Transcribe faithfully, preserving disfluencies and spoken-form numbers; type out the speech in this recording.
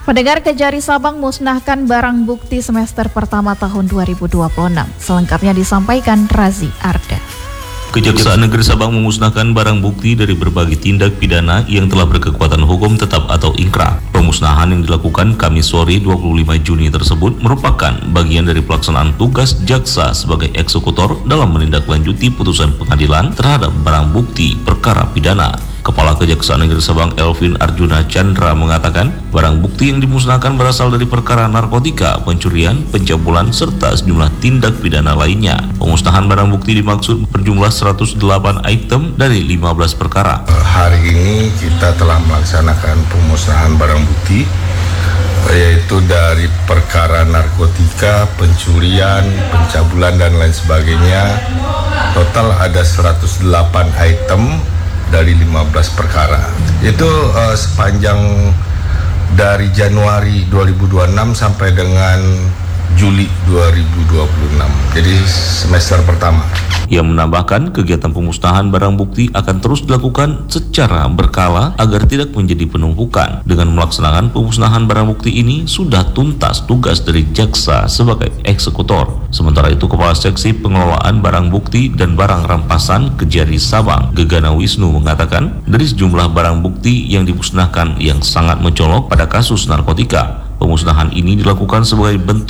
Pendengar, Kejari Sabang musnahkan barang bukti semester pertama tahun dua ribu dua puluh enam. Selengkapnya disampaikan Razi Arda. Kejaksaan Negeri Sabang memusnahkan barang bukti dari berbagai tindak pidana yang telah berkekuatan hukum tetap atau ingkrah. Pemusnahan yang dilakukan Kamis sore dua puluh lima Juni tersebut merupakan bagian dari pelaksanaan tugas jaksa sebagai eksekutor dalam menindaklanjuti putusan pengadilan terhadap barang bukti perkara pidana. Kepala Kejaksaan Negeri Sabang Elvin Arjuna Chandra mengatakan barang bukti yang dimusnahkan berasal dari perkara narkotika, pencurian, pencabulan, serta sejumlah tindak pidana lainnya. Pemusnahan barang bukti dimaksud berjumlah seratus delapan item dari lima belas perkara. Hari ini kita telah melaksanakan pemusnahan barang bukti, yaitu dari perkara narkotika, pencurian, pencabulan, dan lain sebagainya. Total ada seratus delapan item dari lima belas perkara. Itu uh, sepanjang dari Januari dua ribu dua puluh enam sampai dengan Juli dua ribu dua puluh enam. Jadi semester pertama. Ia menambahkan kegiatan pemusnahan barang bukti akan terus dilakukan secara berkala agar tidak menjadi penumpukan. Dengan melaksanakan pemusnahan barang bukti ini sudah tuntas tugas dari jaksa sebagai eksekutor. Sementara itu, Kepala Seksi Pengelolaan Barang Bukti dan Barang Rampasan Kejari Sabang, Gegana Wisnu, mengatakan dari sejumlah barang bukti yang dimusnahkan yang sangat mencolok pada kasus narkotika, pemusnahan ini dilakukan sebagai bentuk